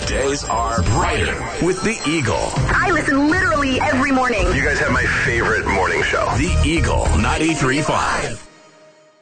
Weekdays are brighter with the Eagle. I listen literally every morning. You guys have my favorite morning show. The Eagle 93.5.